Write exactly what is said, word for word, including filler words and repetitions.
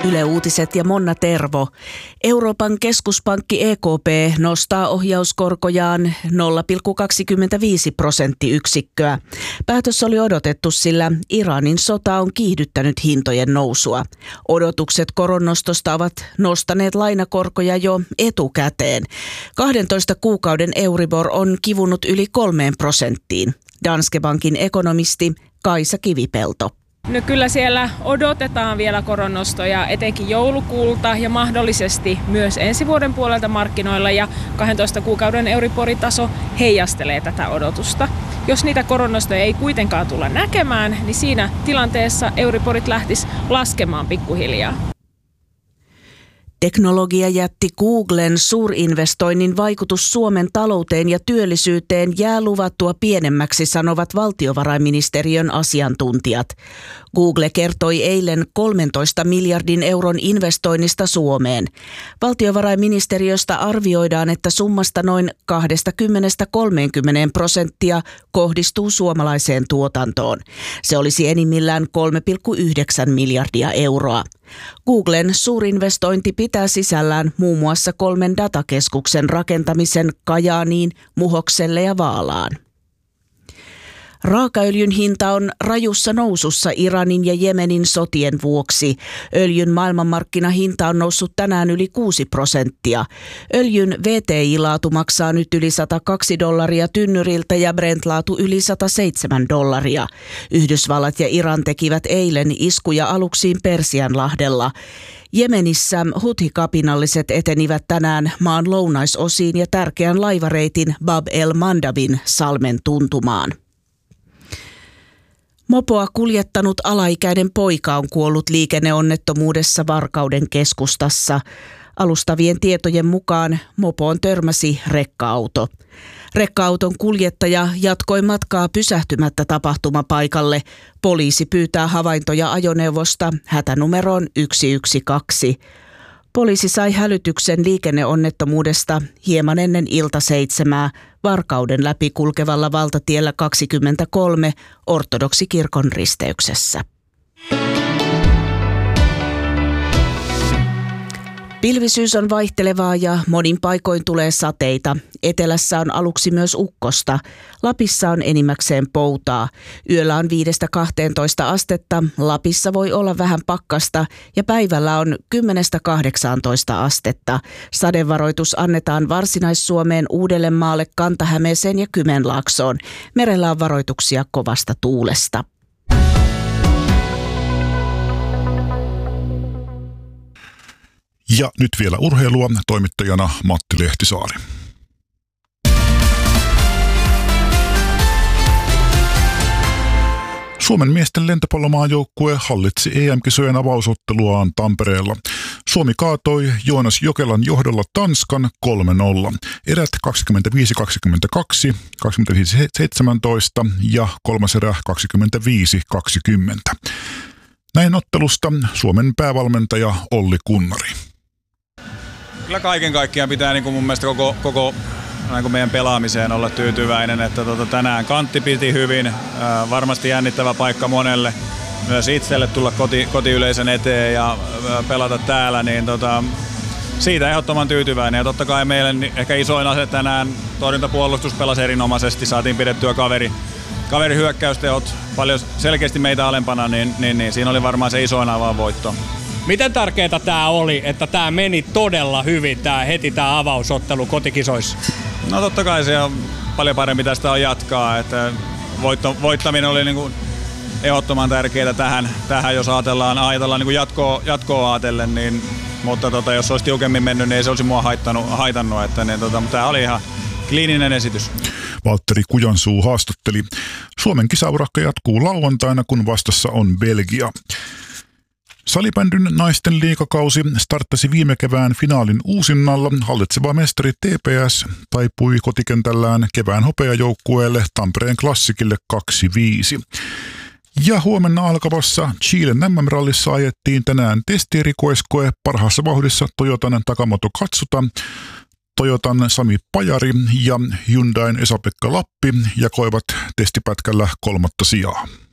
Yle Uutiset ja Monna Tervo. Euroopan keskuspankki E K P nostaa ohjauskorkojaan nolla pilkku kaksikymmentäviisi prosenttiyksikköä. Päätös oli odotettu, sillä Iranin sota on kiihdyttänyt hintojen nousua. Odotukset koronnostosta ovat nostaneet lainakorkoja jo etukäteen. kahdentoista kuukauden Euribor on kivunut yli kolmeen prosenttiin. Danske Bankin ekonomisti Kaisa Kivipelto. No kyllä siellä odotetaan vielä koronnostoja etenkin joulukuulta ja mahdollisesti myös ensi vuoden puolelta markkinoilla, ja kahdentoista kuukauden Euribor-taso heijastelee tätä odotusta. Jos niitä koronnostoja ei kuitenkaan tulla näkemään, niin siinä tilanteessa Euriborit lähtisi laskemaan pikkuhiljaa. Teknologiajätti Googlen suurinvestoinnin vaikutus Suomen talouteen ja työllisyyteen jää luvattua pienemmäksi, sanovat valtiovarainministeriön asiantuntijat. Google kertoi eilen kolmentoista miljardin euron investoinnista Suomeen. Valtiovarainministeriöstä arvioidaan, että summasta noin kaksikymmentä kolmekymmentä prosenttia kohdistuu suomalaiseen tuotantoon. Se olisi enimmillään kolme pilkku yhdeksän miljardia euroa. Googlen suurinvestointi pitää sisällään muun muassa kolmen datakeskuksen rakentamisen Kajaaniin, Muhokselle ja Vaalaan. Raakaöljyn hinta on rajussa nousussa Iranin ja Jemenin sotien vuoksi. Öljyn maailmanmarkkinahinta on noussut tänään yli kuusi prosenttia. Öljyn V T I-laatu maksaa nyt yli sata kaksi dollaria tynnyriltä ja Brent-laatu yli sata seitsemän dollaria. Yhdysvallat ja Iran tekivät eilen iskuja aluksiin Persianlahdella. Jemenissä Huthi-kapinalliset etenivät tänään maan lounaisosiin ja tärkeän laivareitin Bab el-Mandabin salmen tuntumaan. Mopoa kuljettanut alaikäinen poika on kuollut liikenneonnettomuudessa Varkauden keskustassa. Alustavien tietojen mukaan mopoon törmäsi rekka-auto. Rekka-auton kuljettaja jatkoi matkaa pysähtymättä tapahtumapaikalle. Poliisi pyytää havaintoja ajoneuvosta hätänumeroon yksi yksi kaksi. Poliisi sai hälytyksen liikenneonnettomuudesta hieman ennen ilta seitsemää Varkauden läpi kulkevalla valtatiellä kaksikymmentäkolme ortodoksikirkon risteyksessä. Pilvisyys on vaihtelevaa ja monin paikoin tulee sateita. Etelässä on aluksi myös ukkosta. Lapissa on enimmäkseen poutaa. Yöllä on viidestä kahteentoista astetta. Lapissa voi olla vähän pakkasta ja päivällä on kymmenestä kahdeksaantoista astetta. Sadevaroitus annetaan Varsinais-Suomeen, Uudellemaalle, Kanta-Hämeeseen ja Kymenlaaksoon. Merellä on varoituksia kovasta tuulesta. Ja nyt vielä urheilua, toimittajana Matti Lehtisaari. Suomen miesten lentopallomaajoukkue hallitsi E M-kisojen avausotteluaan Tampereella. Suomi kaatoi Joonas Jokelan johdolla Tanskan kolme nolla. Erät kaksikymmentäviisi kaksikymmentäkaksi, kaksikymmentäviisi seitsemäntoista ja kolmas erä kaksikymmentäviisi kaksikymmentä. Näin ottelusta Suomen päävalmentaja Olli Kunnari. Kyllä kaiken kaikkiaan pitää niin kuin mun mielestä koko, koko niin kuin meidän pelaamiseen olla tyytyväinen, että tota, tänään kantti piti hyvin, ää, varmasti jännittävä paikka monelle, myös itselle tulla koti, kotiyleisön eteen ja ää, pelata täällä, niin tota, siitä ehdottoman tyytyväinen. Ja totta kai meille ehkä isoin ase tänään, torjuntapuolustus pelasi erinomaisesti, saatiin pidettyä kaveri, kaveri hyökkäysteot paljon selkeästi meitä alempana, niin, niin, niin siinä oli varmaan se isoin avainvoitto. Miten tärkeää tämä oli, että tämä meni todella hyvin, tää, heti tämä avausottelu kotikisoissa? No totta kai se on paljon parempi tästä on jatkaa, että voitto, voittaminen oli niinku ehdottoman tärkeää tähän, tähän jos ajatellaan, ajatellaan niinku jatkoa, jatkoa ajatellen, niin, mutta tota, jos olisi tiukemmin mennyt, niin ei se olisi mua haittanut, haitannut, että niin, tota, tämä oli ihan kliininen esitys. Valtteri Kujansuu haastatteli. Suomen kisaurakka jatkuu lauantaina, kun vastassa on Belgia. Salibändyn naisten liigakausi starttasi viime kevään finaalin uusinnalla. Hallitseva mestari T P S taipui kotikentällään kevään hopeajoukkueelle Tampereen Klassikille kaksi viisi. Ja huomenna alkavassa Chilen M M-rallissa ajettiin tänään testierikoiskoe parhaassa vauhdissa Toyotan Takamoto Katsuta. Toyotan Sami Pajari ja Hyundain Esa-Pekka Lappi jakoivat testipätkällä kolmatta sijaa.